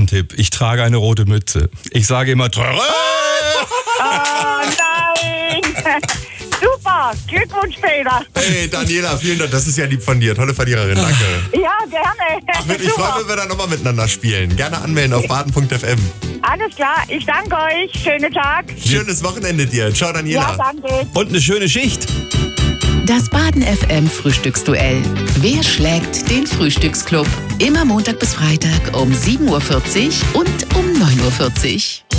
einen Tipp. Ich trage eine rote Mütze. Ich sage immer Tröre. Oh nein! Super! Glückwunsch, Peter! Hey, Daniela, vielen Dank. Das ist ja lieb von dir. Tolle Verliererin, danke. Ja, gerne. Ach, ich freue mich, wenn wir da nochmal miteinander spielen. Gerne anmelden auf baden.fm. Alles klar, ich danke euch. Schönen Tag. Schönes Wochenende dir. Ciao, Daniela. Ja, danke. Und eine schöne Schicht. Das Baden FM Frühstücksduell. Wer schlägt den Frühstücksclub? Immer Montag bis Freitag um 7.40 Uhr und um 9.40 Uhr.